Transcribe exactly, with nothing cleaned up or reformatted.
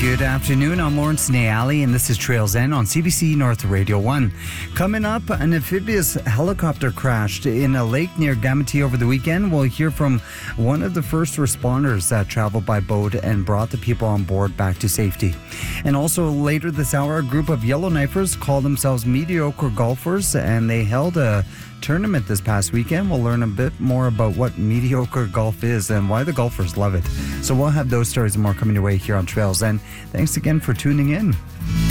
Good afternoon, I'm Lawrence Nayali, and this is Trails End on C B C North Radio one. Coming up, an amphibious helicopter crashed in a lake near Gamity over the weekend. We'll hear from one of the first responders that traveled by boat and brought the people on board back to safety. And also later this hour, a group of Yellowknifers call themselves mediocre golfers, and they held a tournament this past weekend. We'll learn a bit more about what mediocre golf is and why the golfers love it. So we'll have those stories and more coming your way here on Trails End. Thanks again for tuning in.